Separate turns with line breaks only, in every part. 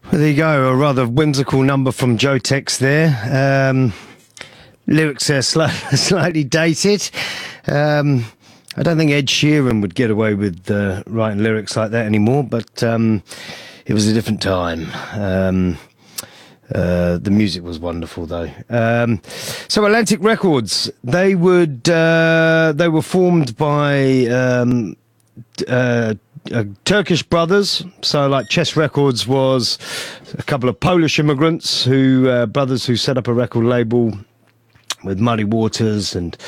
Well, there you go, a rather whimsical number from Joe Tex there. Lyrics are slightly dated. I don't think Ed Sheeran would get away with writing lyrics like that anymore, but it was a different time. The music was wonderful, though. So Atlantic Records, they were formed by Turkish brothers. So like Chess Records was a couple of Polish immigrants brothers who set up a record label with Muddy Waters and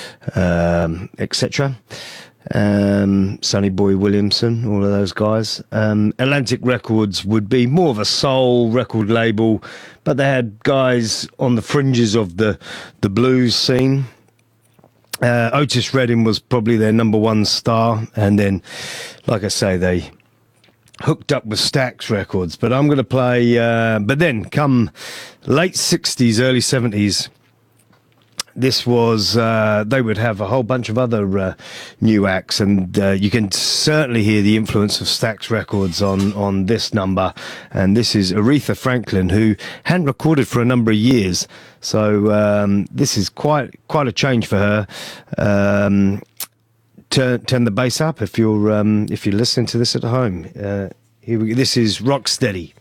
etc. Sonny Boy Williamson, all of those guys. Atlantic Records would be more of a soul record label, but they had guys on the fringes of the blues scene. Otis Redding was probably their number one star, and then, like I say, they hooked up with Stax Records. But I'm going to play, but then come late 60s, early 70s, this was, they would have a whole bunch of other new acts, and you can certainly hear the influence of Stax Records on this number. And this is Aretha Franklin, who hadn't recorded for a number of years, so this is quite a change for her. Turn the bass up if you're listening to this at home. Here we go. This is Rocksteady.